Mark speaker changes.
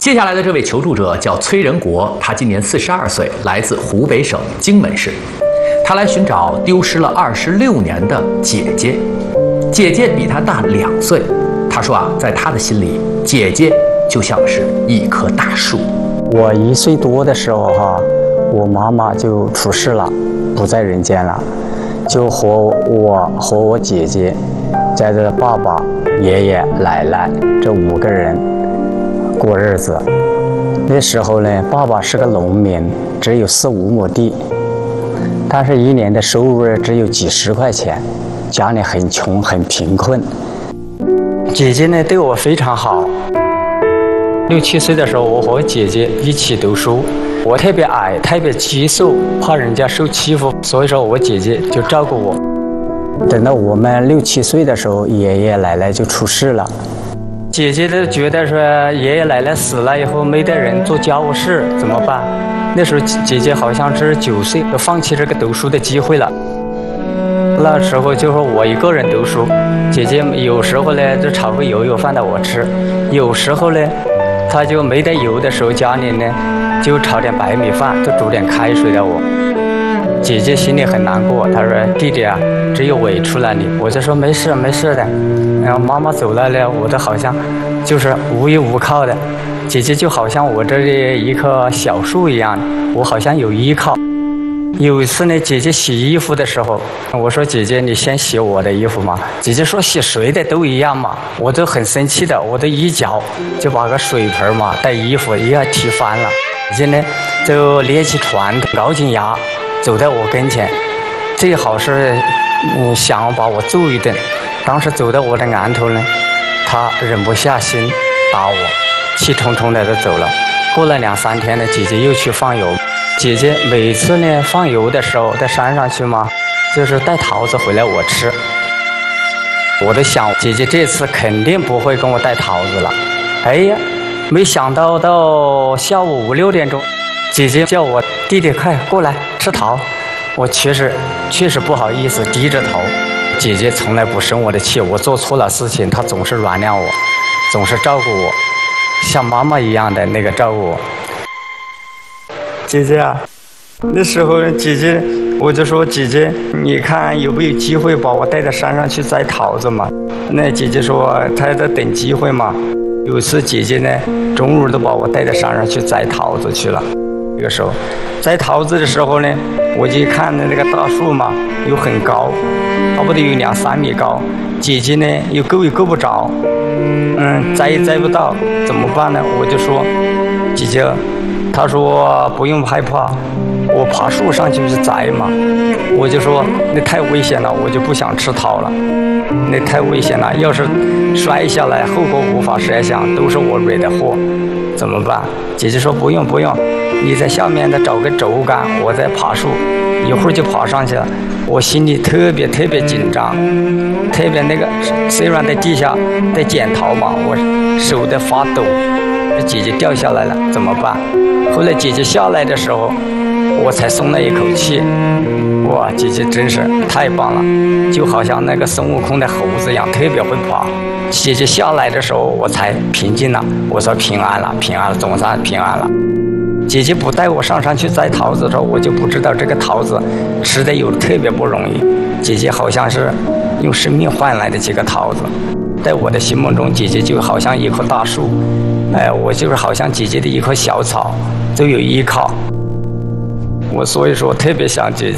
Speaker 1: 接下来的这位求助者叫崔仁国，他今年42岁，来自湖北省荆门市。他来寻找丢失了26年的姐姐，姐姐比他大2岁。他说在他的心里，姐姐就像是一棵大树。
Speaker 2: 我1岁多的时候我妈妈就出世了，不在人间了，就和我姐姐，在这爸爸、爷爷、奶奶这5个人过日子。那时候呢，爸爸是个农民，只有4、5亩地，但是1年的收入只有几十块钱，家里很穷很贫困。姐姐呢对我非常好。6、7岁的时候，我和姐姐一起读书。我特别矮，特别肌瘦，怕人家受欺负，所以说我姐姐就照顾我。等到我们6、7岁的时候，爷爷奶奶就出世了。姐姐都觉得说爷爷奶奶死了以后没得人做家务事怎么办？那时候姐姐好像是9岁，就放弃这个读书的机会了。那时候就说我一个人读书，姐姐有时候呢就炒个油油饭给我吃，有时候呢她就没得油的时候，家里呢就炒点白米饭，就煮点开水给我。姐姐心里很难过，她说弟弟啊，只有委屈了你。我就说没事没事的。然后妈妈走了呢，我都好像就是无依无靠的。姐姐就好像我这里一棵小树一样，我好像有依靠。有一次呢，姐姐洗衣服的时候，我说姐姐你先洗我的衣服嘛。姐姐说洗谁的都一样嘛。我都很生气的，我都一脚就把个水盆嘛带衣服一下踢翻了。姐姐呢就捏起拳头咬紧牙走在我跟前，最好是想把我揍一顿。当时走到我的案头呢，她忍不下心打我，气冲冲的就走了。过了2、3天呢，姐姐又去放油。姐姐每次呢放油的时候在山上去嘛，就是带桃子回来我吃。我都想姐姐这次肯定不会跟我带桃子了。哎呀，没想到到下午5、6点钟，姐姐叫我弟弟快过来吃桃。我确实不好意思，低着头。姐姐从来不生我的气，我做错了事情，她总是原谅我，总是照顾我，像妈妈一样的那个照顾我。姐姐啊，那时候姐姐我就说姐姐，你看有没有机会把我带到山上去摘桃子嘛？那姐姐说她在等机会嘛。有次姐姐呢中午都把我带到山上去摘桃子去了。这个时候摘桃子的时候呢，我就看那个大树嘛又很高，差不多有2、3米高，姐姐呢又够也够不着，摘也摘不到，怎么办呢？我就说姐姐，她说不用害怕，我爬树上去摘嘛。我就说那太危险了，我就不想吃桃了，那太危险了，要是摔下来后果无法设想，都是我惹的祸，怎么办？姐姐说不用，你在下面再找个竹竿，我再爬树，一会儿就爬上去了。我心里特别紧张，特别那个，虽然在地下在捡桃嘛，我手在发抖。姐姐掉下来了怎么办？后来姐姐下来的时候，我才松了一口气。哇，姐姐真是太棒了，就好像那个孙悟空的猴子一样，特别会爬。姐姐下来的时候，我才平静了。我说平安了，总算平安了。姐姐不带我上山去摘桃子的时候，我就不知道这个桃子吃的有特别不容易。姐姐好像是用生命换来的这个桃子，在我的心目中，姐姐就好像一棵大树，我就是好像姐姐的一棵小草，都有依靠。我所以说特别想姐姐。